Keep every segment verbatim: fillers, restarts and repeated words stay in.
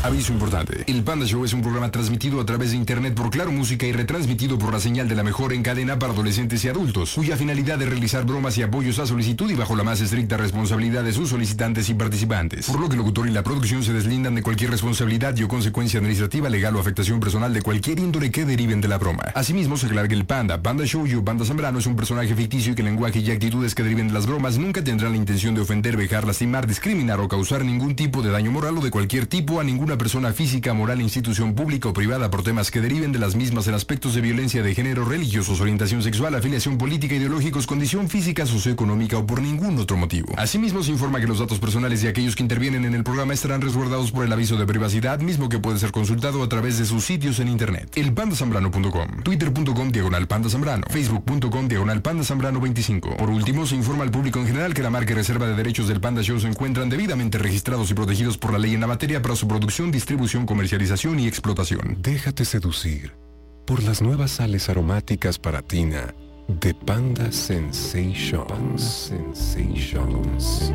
Aviso importante. El Panda Show es un programa transmitido a través de internet por Claro Música y retransmitido por la señal de la mejor en cadena para adolescentes y adultos, cuya finalidad es realizar bromas y apoyos a solicitud y bajo la más estricta responsabilidad de sus solicitantes y participantes. Por lo que el locutor y la producción se deslindan de cualquier responsabilidad y o consecuencia administrativa, legal o afectación personal de cualquier índole que deriven de la broma. Asimismo, se aclara que el Panda, Panda Show y o Panda Zambrano es un personaje ficticio y que el lenguaje y actitudes que deriven de las bromas nunca tendrán la intención de ofender, vejar, lastimar, discriminar o causar ningún tipo de daño moral o de cualquier tipo a ninguna persona física, moral, institución pública o privada por temas que deriven de las mismas en aspectos de violencia de género, religiosos, orientación sexual, afiliación política, ideológicos, condición física, socioeconómica o por ningún otro motivo. Asimismo, se informa que los datos personales de aquellos que intervienen en el programa estarán resguardados por el aviso de privacidad, mismo que puede ser consultado a través de sus sitios en internet. el panda zambrano punto com, twitter punto com diagonal panda zambrano, facebook punto com diagonal panda zambrano veinticinco. Por último, se informa al público en general que la marca y reserva de derechos del Panda Show se encuentran debidamente registrados y protegidos por la ley en la materia para su producción, distribución, comercialización y explotación. Déjate seducir por las nuevas sales aromáticas para tina de Panda Sensations. Panda Sensations.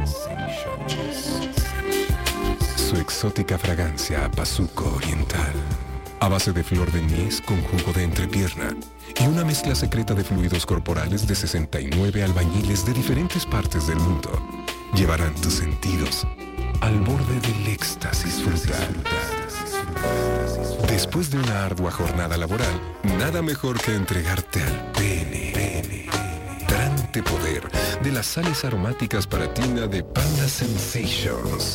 Su exótica fragancia a bazuco oriental, a base de flor de anís con jugo de entrepierna y una mezcla secreta de fluidos corporales de sesenta y nueve albañiles de diferentes partes del mundo, llevarán tus sentidos al borde del éxtasis frutal. Después de una ardua jornada laboral, nada mejor que entregarte al pene, pene, penetrante poder de las sales aromáticas para tina de Panda Sensations.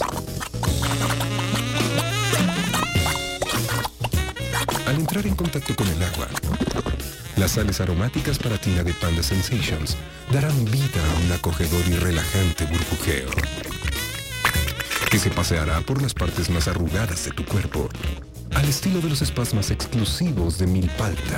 Al entrar en contacto con el agua, las sales aromáticas para tina de Panda Sensations darán vida a un acogedor y relajante burbujeo que se paseará por las partes más arrugadas de tu cuerpo, al estilo de los spas más exclusivos de Milpalta.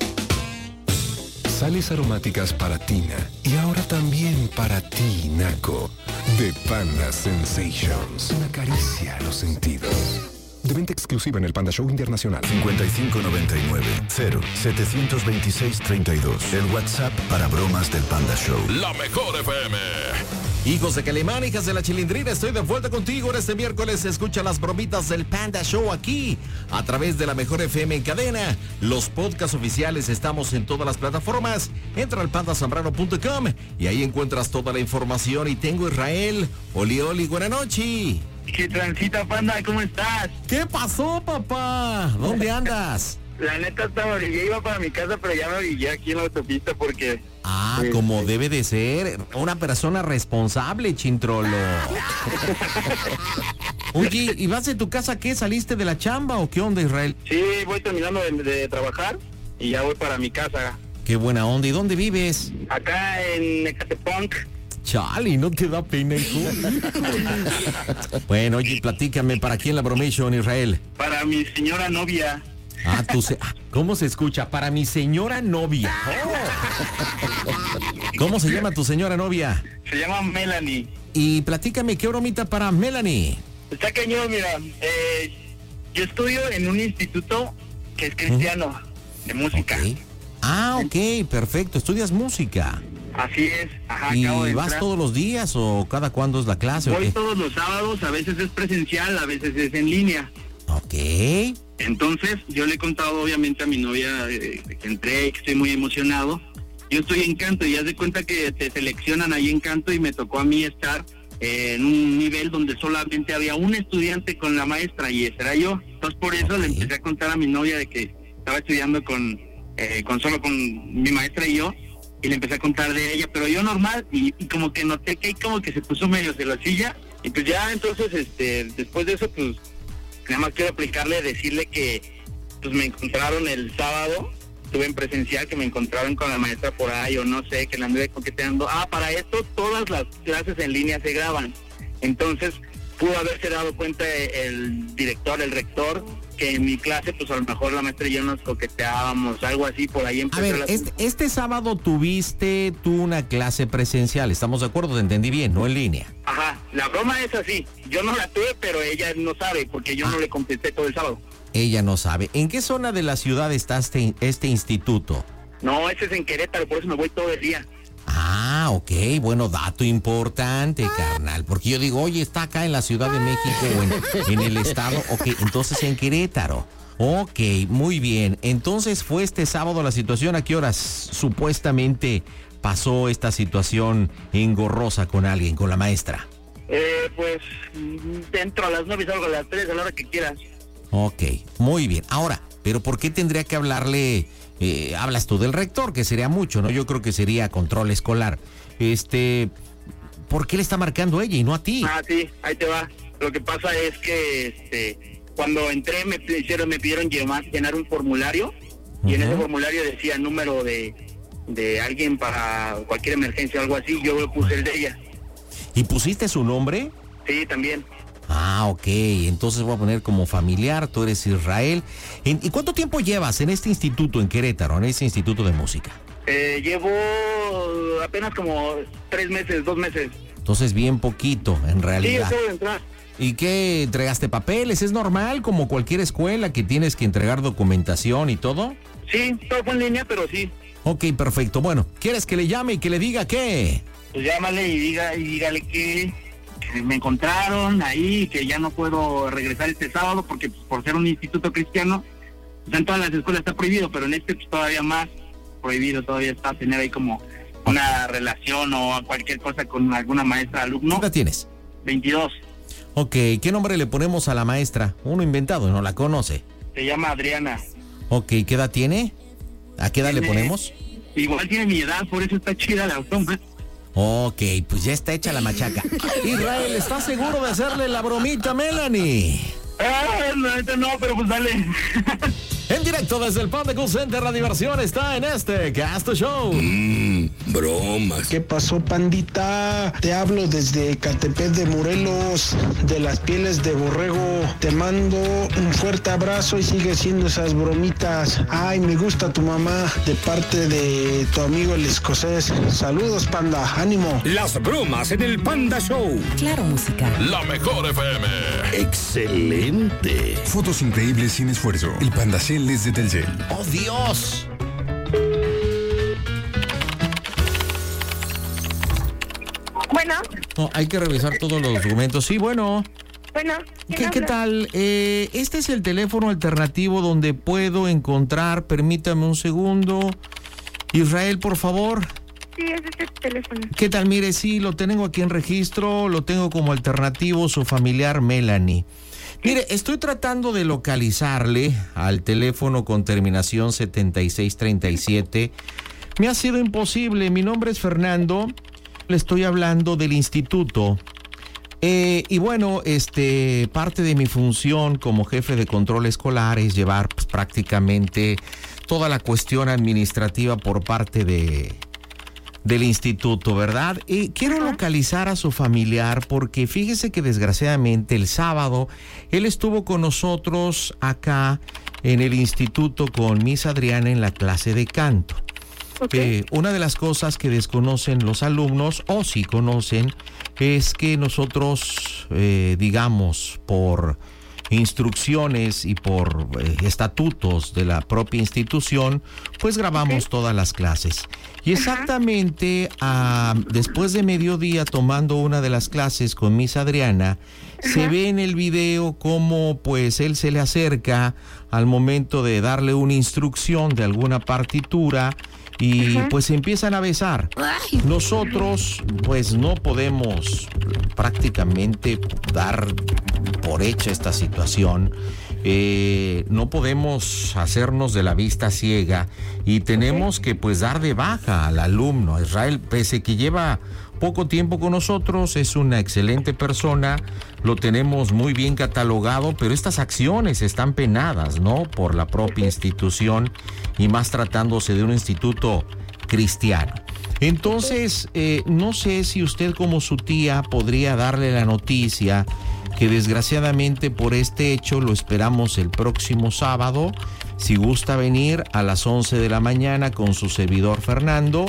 Sales aromáticas para tina y ahora también para ti, Naco, de Panda Sensations. Una caricia a los sentidos. De venta exclusiva en el Panda Show Internacional. cincuenta y cinco noventa y nueve cero setecientos veintiséis treinta y dos. El WhatsApp para bromas del Panda Show. La mejor F M. Hijos de Calimán, hijas de la Chilindrina, estoy de vuelta contigo en este miércoles. Escucha las bromitas del Panda Show aquí, a través de la mejor F M en cadena. Los podcasts oficiales estamos en todas las plataformas. Entra al panda zambrano punto com y ahí encuentras toda la información. Y tengo Israel. Oli, oli, buena noche. ¿Qué transita, Panda? ¿Cómo estás? ¿Qué pasó, papá? ¿Dónde andas? La neta estaba, yo iba para mi casa, pero ya me orillé aquí en la autopista porque... Ah, eh, como debe de ser. Una persona responsable, Chintrolo. Oye, ¿y vas de tu casa qué? ¿Saliste de la chamba o qué onda, Israel? Sí, voy terminando de, de trabajar y ya voy para mi casa. Qué buena onda. ¿Y dónde vives? Acá en Ecatepunk. Chale, ¿no te da pena, hijo? Bueno, oye, platícame, ¿para quién la bromation, Israel? Para mi señora novia. Ah, tú se... ¿Cómo se escucha? Para mi señora novia. Oh. ¿Cómo se llama tu señora novia? Se llama Melanie. Y platícame, ¿qué bromita para Melanie? Está cañón, mira. Eh, yo estudio en un instituto que es cristiano, ¿Mm? de música. Okay. Ah, ok, perfecto. ¿Estudias música? Así es. Ajá, ¿Y acabo de vas entrar. todos los días o cada cuándo es la clase? Voy ¿o qué? todos los sábados, a veces es presencial, a veces es en línea. Ok. Entonces, yo le he contado obviamente a mi novia eh, que entré y que estoy muy emocionado. Yo estoy en canto y haz de cuenta que te seleccionan ahí en canto y me tocó a mí estar eh, en un nivel donde solamente había un estudiante con la maestra y ese era yo. Entonces, por eso okay. le empecé a contar a mi novia de que estaba estudiando con, eh, con solo con mi maestra y yo. Y le empecé a contar de ella, pero yo normal, y, y como que noté que como que se puso medio celosilla, y pues ya entonces, este, después de eso, pues, nada más quiero aplicarle, decirle que, pues, me encontraron el sábado, estuve en presencial, que me encontraron con la maestra por ahí, o no sé, que la anduve coqueteando. Ah, para esto, todas las clases en línea se graban, entonces, pudo haberse dado cuenta el director, el rector, que en mi clase, pues a lo mejor la maestra y yo nos coqueteábamos, algo así, por ahí empezó. A ver, la... este, este sábado tuviste tú una clase presencial, ¿estamos de acuerdo? Te entendí bien, no en línea. Ajá, la broma es así, yo no la tuve, pero ella no sabe, porque yo ah. no le contesté todo el sábado. Ella no sabe. ¿En qué zona de la ciudad está este, este instituto? No, ese es en Querétaro, por eso me voy todo el día. Ah, Ah, ok, bueno, dato importante, carnal, porque yo digo, oye, está acá en la Ciudad de México o en, en el estado, ok, entonces en Querétaro. Ok, muy bien, entonces fue este sábado la situación, ¿a qué horas supuestamente pasó esta situación engorrosa con alguien, con la maestra? Eh, pues, dentro a las nueve y salgo a las tres, a la hora que quieras. Ok, muy bien, ahora, ¿pero por qué tendría que hablarle? Eh, hablas tú del rector, que sería mucho, ¿no? Yo creo que sería control escolar. Este, ¿por qué le está marcando ella y no a ti? Ah, sí, ahí te va. Lo que pasa es que, este, cuando entré me pidieron, me pidieron llenar, llenar un formulario, y uh-huh. en ese formulario decía número de, de alguien para cualquier emergencia o algo así, yo puse el de ella. ¿Y pusiste su nombre? Sí, también. Ah, ok, entonces voy a poner como familiar, tú eres Israel. ¿Y cuánto tiempo llevas en este instituto, en Querétaro, en este instituto de música? Eh, llevo apenas como tres meses, dos meses. Entonces bien poquito, en realidad. Sí, acabo de entrar. ¿Y qué, entregaste papeles? ¿Es normal, como cualquier escuela, que tienes que entregar documentación y todo? Sí, todo fue en línea, pero sí. Ok, perfecto. Bueno, ¿quieres que le llame y que le diga qué? Pues llámale y, diga, y dígale que... que me encontraron ahí, que ya no puedo regresar este sábado porque pues, por ser un instituto cristiano, pues, en todas las escuelas está prohibido, pero en este pues, todavía más prohibido, todavía está tener ahí como una relación o cualquier cosa con alguna maestra alumno. ¿Qué edad tienes? veintidós. Ok, ¿qué nombre le ponemos a la maestra? Uno inventado, no la conoce. Se llama Adriana. Ok, ¿qué edad tiene? ¿A qué edad tiene, le ponemos? Igual tiene mi edad, por eso está chida la sombra. Ok, pues ya está hecha la machaca. Israel, ¿estás seguro de hacerle la bromita a Melanie? Ah, no, no, pero pues dale. En directo desde el Panda Cool Center, la diversión está en este Casto Show. Mmm, bromas. ¿Qué pasó, pandita? Te hablo desde Catepec de Morelos, de las pieles de borrego. Te mando un fuerte abrazo y sigue haciendo esas bromitas. Ay, me gusta tu mamá, de parte de tu amigo el escocés. Saludos, panda, ánimo. Las bromas en el Panda Show. Claro, música. La mejor F M. Excelente. Fotos increíbles sin esfuerzo. El Panda Cel es de Telcel. ¡Oh, Dios! Bueno. Oh, hay que revisar todos los documentos. Sí, bueno. Bueno. ¿Qué, ¿Qué tal? Eh, este es el teléfono alternativo donde puedo encontrar, permítame un segundo. Israel, por favor. Sí, ese es el teléfono. ¿Qué tal? Mire, sí, lo tengo aquí en registro, lo tengo como alternativo, su familiar Melanie. Mire, estoy tratando de localizarle al teléfono con terminación setenta y seis treinta y siete. Me ha sido imposible. Mi nombre es Fernando. Le estoy hablando del instituto. Eh, y bueno, este, parte de mi función como jefe de control escolar es llevar pues, prácticamente toda la cuestión administrativa por parte de... del instituto, ¿verdad? Y quiero localizar a su familiar porque fíjese que desgraciadamente el sábado él estuvo con nosotros acá en el instituto con Miss Adriana en la clase de canto. Okay. Eh, una de las cosas que desconocen los alumnos, o sí conocen, es que nosotros, eh, digamos, por instrucciones y por eh, estatutos de la propia institución, pues grabamos okay. todas las clases. Y exactamente uh, después de mediodía, tomando una de las clases con Miss Adriana, uh-huh. se ve en el video cómo pues él se le acerca al momento de darle una instrucción de alguna partitura y uh-huh. pues se empiezan a besar. Nosotros pues no podemos prácticamente dar por hecha esta situación. Eh, no podemos hacernos de la vista ciega y tenemos que pues dar de baja al alumno. Israel, pese que lleva poco tiempo con nosotros, es una excelente persona, lo tenemos muy bien catalogado, pero estas acciones están penadas, ¿no?, por la propia institución y más tratándose de un instituto cristiano. Entonces, eh, no sé si usted como su tía podría darle la noticia que desgraciadamente por este hecho lo esperamos el próximo sábado, si gusta venir a las once de la mañana con su servidor Fernando,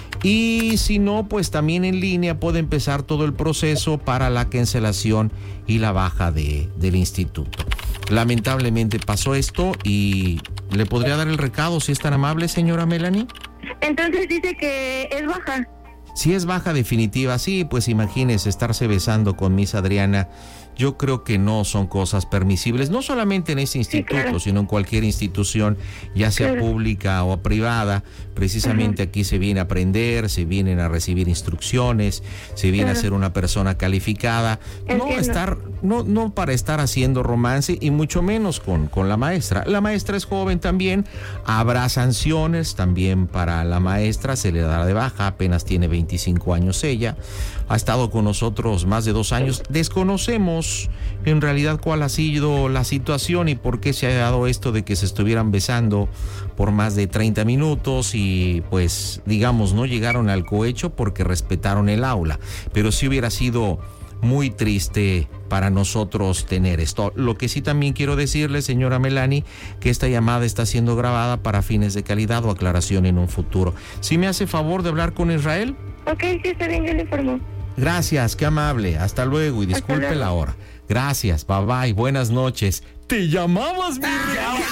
y si no, pues también en línea puede empezar todo el proceso para la cancelación y la baja de, del instituto. Lamentablemente pasó esto y ¿le podría dar el recado si es tan amable, señora Melanie? Entonces dice que es baja. Si es baja definitiva, sí, pues imagínese estarse besando con Miss Adriana. Yo creo que no son cosas permisibles, no solamente en este instituto, sí, claro, sino en cualquier institución, ya sea claro, pública o privada. Precisamente uh-huh. aquí se viene a aprender, se vienen a recibir instrucciones, se viene claro. a ser una persona calificada, no estar, no, no para estar haciendo romance y mucho menos con, con la maestra. La maestra es joven también, habrá sanciones también para la maestra, se le dará de baja, apenas tiene veinticinco años ella, ha estado con nosotros más de dos años, desconocemos en realidad cuál ha sido la situación y por qué se ha dado esto de que se estuvieran besando por más de treinta minutos y pues digamos no llegaron al cohecho porque respetaron el aula, pero sí hubiera sido muy triste para nosotros tener esto. Lo que sí también quiero decirle, señora Melanie, que esta llamada está siendo grabada para fines de calidad o aclaración en un futuro. ¿Sí me hace favor de hablar con Israel? Ok, sí, está bien, yo le informo. Gracias, qué amable. Hasta luego y disculpe la hora. Gracias, bye bye, buenas noches. ¿Te llamabas, mi rey?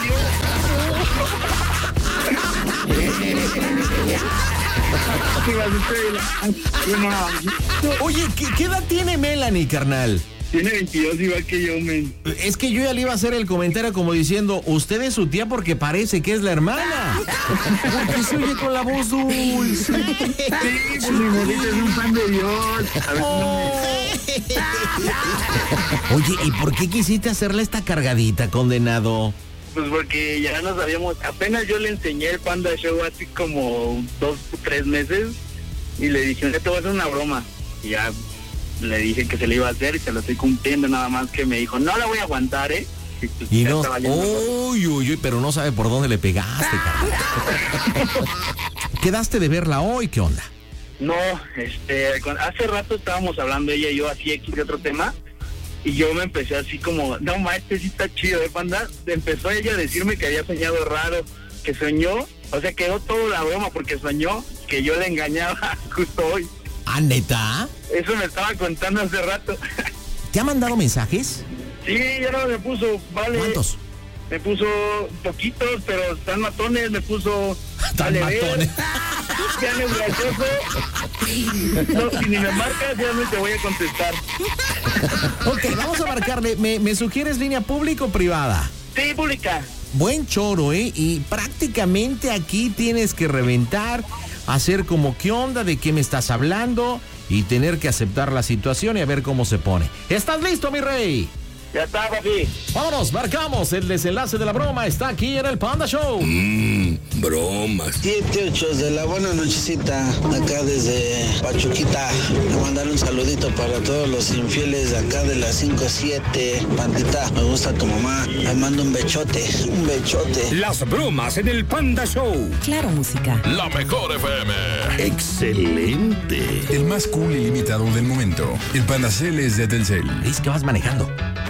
Oye, ¿qué, ¿qué edad tiene Melanie, carnal? Tiene veintidós, igual que yo, men. Es que yo ya le iba a hacer el comentario como diciendo, usted es su tía porque parece que es la hermana. Porque se oye con la voz dulce. Sí, pues mi morrita es un fan de Dios. A ver, oh. Oye, ¿y por qué quisiste hacerle esta cargadita, condenado? Pues porque ya nos habíamos, apenas yo le enseñé el Panda Show hace como dos o tres meses y le dije, te voy a hacer una broma. Y ya le dije que se le iba a hacer y se lo estoy cumpliendo, nada más que me dijo, no la voy a aguantar, ¿eh? Y, pues, y no, uy, uy, uy, pero no sabe por dónde le pegaste, carnal. ¿Quedaste de verla hoy? ¿Qué onda? No, este, hace rato estábamos hablando ella y yo así X de otro tema y yo me empecé así como, no, ma, este sí está chido, ¿eh, Panda? Empezó ella a decirme que había soñado raro, que soñó, o sea, quedó toda la broma porque soñó que yo le engañaba justo hoy. ¿Ah, neta? Eso me estaba contando hace rato. ¿Te ha mandado mensajes? Sí, ya no me puso, vale. ¿Cuántos? Me puso poquitos, pero están matones, me puso... Tan matones. Ya no es gracioso. No, si ni me marcas, ya no te voy a contestar. Ok, vamos a marcarle. ¿Me, me sugieres línea pública o privada? Sí, pública. Buen choro, ¿eh? Y prácticamente aquí tienes que reventar, hacer como qué onda, de qué me estás hablando y tener que aceptar la situación y a ver cómo se pone. ¿Estás listo, mi rey? Ya está, papi. Vámonos, marcamos. El desenlace de la broma está aquí en el Panda Show. Mmm, bromas. Siete, ocho de la buena nochecita, acá desde Pachuquita. Me mandaron un saludito para todos los infieles de acá de las cinco siete. Pandita, me gusta tu mamá. Me mando un bechote, un bechote. Las bromas en el Panda Show. Claro, música. La mejor F M. Excelente. El más cool y limitado del momento. El Panda Cel es de Telcel. Dice que vas manejando.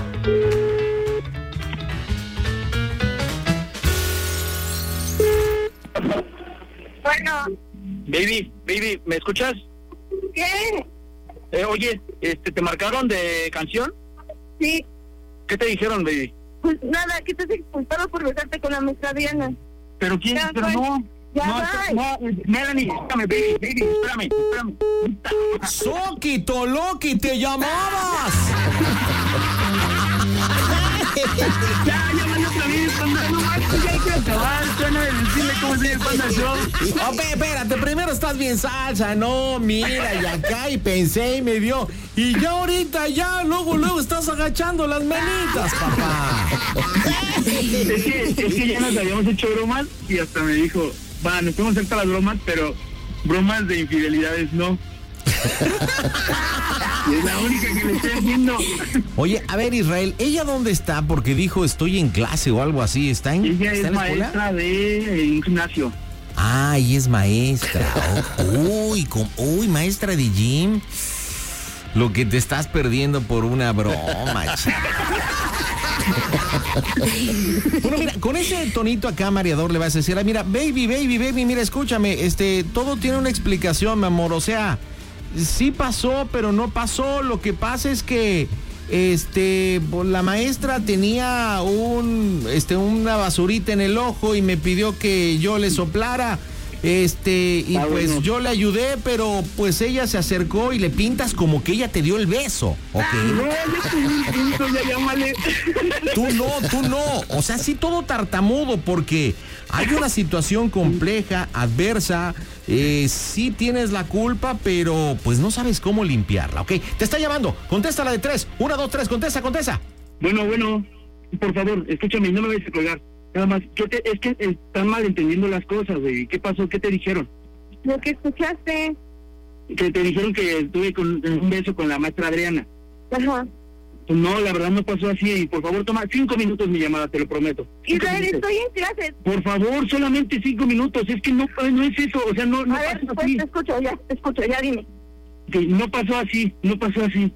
Bueno. Baby, baby, ¿me escuchas? ¿Qué? Eh, oye, este, ¿te marcaron de canción? Sí. ¿Qué te dijeron, baby? Pues nada, que estás expulsado por besarte con la maestra Diana. ¿Pero quién? Ya, Pero pues, no. Ya no, va. no, Melanie, espérame, baby, baby, espérame, espérame. ¡Soki, Toloki, te llamabas! Ya, llámale otra vez, Panda, no más, ya hay que acabar, suena de decirle cómo se llama el Panda Show. Oh, espérate, primero estás bien salsa, no, mira, y acá, y pensé y me dio, y ya ahorita, ya, luego, luego estás agachando las manitas, papá. Es que, es que ya nos habíamos hecho bromas y hasta me dijo, va, nos podemos hacer todas las bromas, pero bromas de infidelidades no. Es la única que le estoy haciendo. Oye, a ver, Israel, ¿ella dónde está? Porque dijo estoy en clase o algo así. ¿Está en, ella ¿está es en la escuela? maestra de un gimnasio. Ah, ella es maestra. Oh, uy, com, uy, maestra de gym. Lo que te estás perdiendo por una broma, chica. Bueno, mira, con ese tonito acá, mareador, le vas a decir, ah, mira, baby, baby, baby, mira, escúchame, este, todo tiene una explicación, mi amor, o sea, sí pasó, pero no pasó, lo que pasa es que, este, la maestra tenía un, este, una basurita en el ojo y me pidió que yo le soplara, Este, y Ah, pues bueno. yo le ayudé, pero pues ella se acercó y le pintas como que ella te dio el beso, ¿ok? No, ya te di un punto, ya llámale. Tú no, tú no. O sea, sí todo tartamudo porque hay una situación compleja, adversa. Eh, sí tienes la culpa, pero pues no sabes cómo limpiarla, ¿ok? Te está llamando. Contéstala de tres. Una, dos, tres. Contesta, contesta. Bueno, bueno, por favor, escúchame, no me vayas a colgar. Nada más, ¿qué te, es que están malentendiendo las cosas, güey. ¿Qué pasó? ¿Qué te dijeron? Lo que escuchaste. Que te dijeron que estuve con un beso con la maestra Adriana. Ajá. Pues no, la verdad no pasó así. Y por favor, toma cinco minutos mi llamada, te lo prometo. Cinco Israel, minutos. estoy en clases. Por favor, solamente cinco minutos. Es que no, no es eso. O sea, no, no A ver, pasó pues así. te escucho, ya, te escucho, ya dime. Que no pasó así, no pasó así.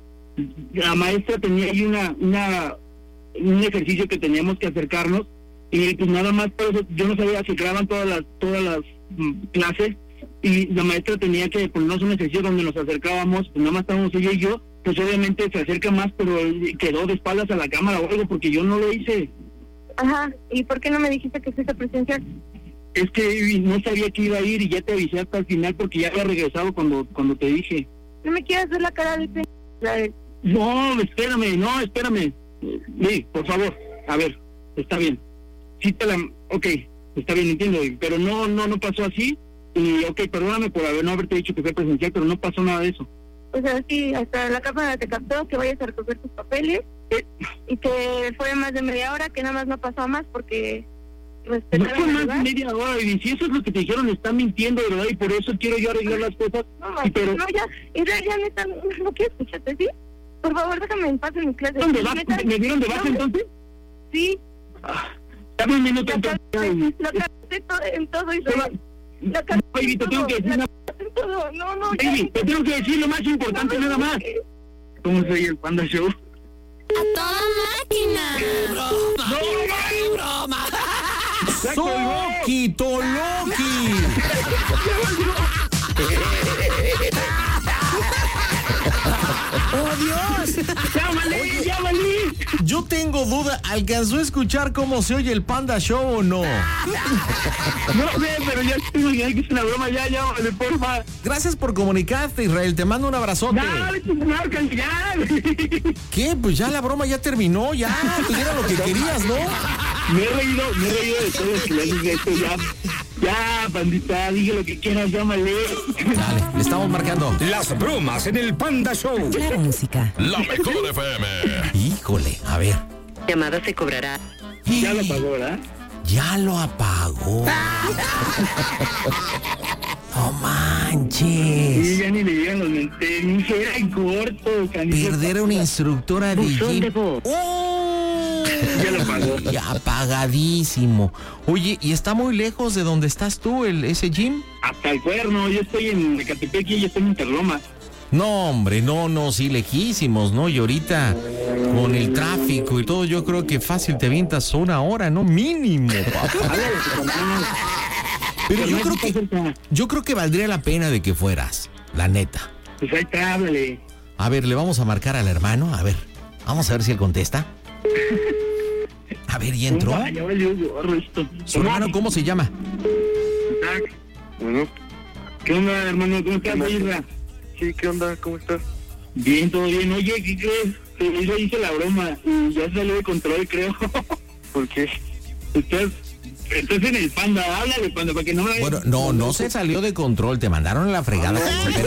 La maestra tenía ahí una, una, un ejercicio que teníamos que acercarnos y pues nada más, por eso yo no sabía, se graban todas las, todas las mm, clases y la maestra tenía que ponernos un ejercicio donde nos acercábamos, pues nada más estábamos ella y yo, pues obviamente se acerca más, pero quedó de espaldas a la cámara o algo porque yo no lo hice. Ajá. ¿Y por qué no me dijiste que fuiste presencial? Es que no sabía que iba a ir y ya te avisé hasta el final porque ya había regresado cuando, cuando te dije. No me quieras ver la cara de p... Israel. No, espérame, no, espérame. Sí, por favor, a ver, está bien. Sí te la... Ok, está bien, entiendo, pero no, no, no pasó así. Y, ok, perdóname por haber, no haberte dicho que fue presencial, pero no pasó nada de eso. O sea, sí, hasta la cámara te captó que vayas a recoger tus papeles Eh, y que fue más de media hora, que nada más no pasó a más porque no respetaron fue el más de lugar. media hora, y si eso es lo que te dijeron, están mintiendo, de verdad, y por eso quiero yo arreglar las cosas. No, Y más, pero, no, ya, Israel, ya neta, no, no quiero escucharte, ¿sí? Por favor, déjame en paz en mi clase. ¿dónde vas? Neta, ¿Me dieron de baja no, entonces? Sí, Ah, dame un minuto la entonces. cagaste, la cagaste to- en todo, Israel. La cagaste Baby, te en tengo todo, que decir la una... cagaste en todo. No, no, ya. Baby, te tengo que decir lo más importante nada más. ¿Cómo soy el Panda Show? ¡Toda máquina! ¡Soki, Toloki! ¡Oh, Dios! ¡Llámale, llámale! Yo tengo duda, ¿alcanzó a escuchar cómo se oye el Panda Show o no? No sé, pero ya tengo que es una broma, ya, llámale, porfa. Gracias por comunicarte, Israel, te mando un abrazote. Dale, tu marca, ya. ¿Qué? Pues ya la broma ya terminó, ya, pues era lo que querías, ¿no? Me he reído, me he reído de todo lo que le dices esto, ya. Ya, pandita, dije lo que quieras, llámale. Dale, le estamos marcando. Las bromas en el Panda Show. Claro, música. La mejor F M. Híjole, a ver. Llamada se cobrará. Ya lo pagó, ¿verdad? Ya lo apagó. No manches. Sí, ya ni le llegan los mentes, ni se era en corto, canijo. Perder a una instructora de Buzón de gym. voz. ¡Oh! Ya lo pagó. Ya apagadísimo. Oye, ¿y está muy lejos de donde estás tú, el, ese gym? Hasta el cuerno, yo estoy en Ecatepec y ella está en Interloma. No, hombre, no, no, sí, lejísimos, ¿no? Y ahorita, con el tráfico y todo, yo creo que fácil te avientas una hora, ¿no? Mínimo, papá. Háblale, tu mamá. Pero yo no creo está que, cerca. yo creo que valdría la pena de que fueras, la neta. Pues ahí está, háblale. A ver, le vamos a marcar al hermano, a ver, vamos a ver si él contesta. A ver, ¿y entró? Vaya, valió gorro esto. ¿Su hermano cómo se llama? Bueno. ¿Qué onda, hermano? ¿Cómo estás, Isra? Sí, ¿qué onda? ¿Cómo estás? Bien, todo bien. Oye, ¿qué crees? Que yo hice la broma y ya salió de control, creo. ¿Por qué? Estás, estás en el Panda, háblale, Panda, para que no me... Bueno, no, no se salió de control, te mandaron a la fregada.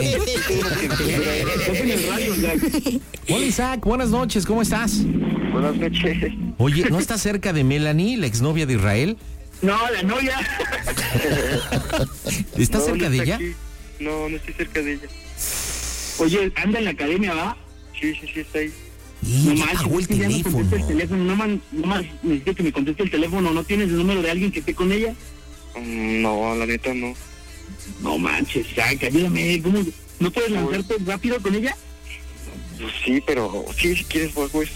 Estás en el radio, Isaac. Hola, Isaac, buenas noches, ¿cómo estás? Buenas noches. Oye, ¿no estás cerca de Melanie, la exnovia de Israel? No, la novia. ¿Estás No, cerca no de está ella? aquí. No, no estoy cerca de ella. Oye, anda en la academia, ¿va? Sí, sí, sí, está ahí. Y No ya manches, apagó el es que ya no teléfono. contesta el teléfono. No, man, no más necesito que me conteste el teléfono. ¿No tienes el número de alguien que esté con ella? Mm, No, la neta no. No manches, Isaac, ayúdame. ¿Cómo? ¿No puedes lanzarte rápido con ella? Pues sí, pero sí, si quieres, pues, pues.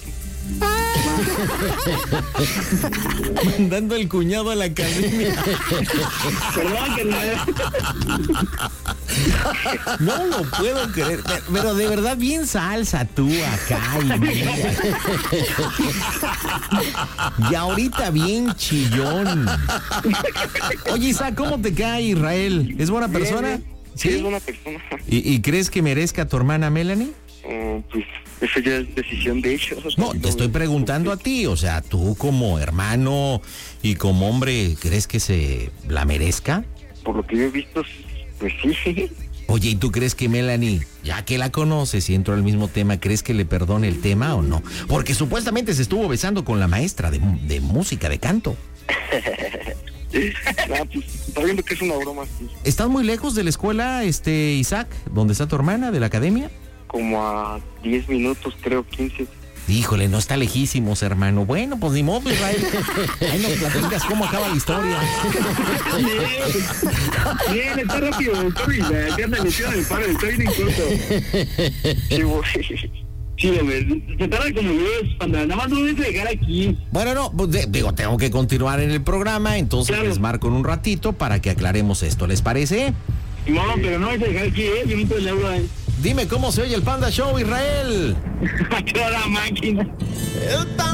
Mandando al cuñado a la academia. Perdón, que no. No lo puedo creer. Pero, pero de verdad, bien salsa tú acá. Y, y ahorita bien chillón. Oye, Isaac, ¿cómo te cae Israel? ¿Es buena persona? Bien, bien. Sí, es buena persona. ¿Y, y crees que merezca a tu hermana Melanie? Oh, pues eso ya es decisión de ellos. No, te estoy preguntando a ti, o sea, tú como hermano y como hombre, ¿crees que se la merezca? Por lo que yo he visto, pues sí. Oye, ¿y tú crees que Melanie, ya que la conoces y entró al mismo tema, crees que le perdone el tema o no? Porque supuestamente se estuvo besando con la maestra de, de música, de canto. Ah, pues, está viendo que es una broma. Sí. ¿Estás muy lejos de la escuela, este Isaac, donde está tu hermana, de la academia? Como a diez minutos, creo, quince. Híjole, no está lejísimos, hermano. Bueno, pues ni modo, Israel. Ahí nos platicas cómo acaba la historia. Bien, bien, está rápido, Toby. Ya anda metido en el paro, está bien en corto. Sí, güey. Sí, hombre, se tarda como diez, panda. Nada más no debes llegar aquí. Bueno, no, pues, de, digo, tengo que continuar en el programa, entonces Claro. les marco en un ratito para que aclaremos esto. ¿Les parece? No, pero no debes llegar aquí, ¿eh? Yo no te le hablo a él. Dime cómo se oye el Panda Show, Israel. A toda máquina. El